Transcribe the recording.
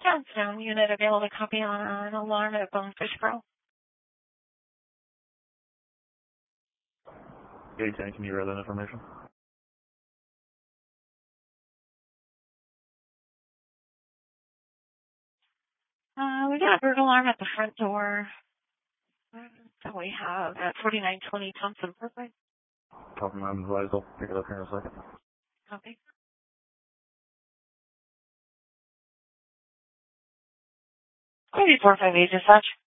Downtown unit available to copy on an alarm at Bonefish Grill. A10, can you read that information? We got a burglar alarm at the front door that we have at 4920 Thompson Parkway. Copy, I'm advised. I'll pick it up here in a second. Copy. 3458 dispatch.